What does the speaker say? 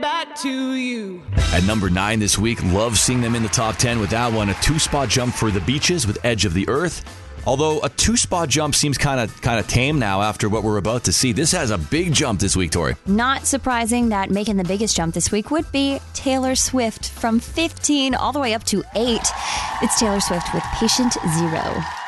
back to you. At number 9 this week, love seeing them in the top 10 with that one. A 2-spot jump for The Beaches with Edge of the Earth. Although a 2-spot jump seems kind of tame now after what we're about to see. This has a big jump this week, Tori. Not surprising that making the biggest jump this week would be Taylor Swift from 15 all the way up to 8. It's Taylor Swift with Patient Zero.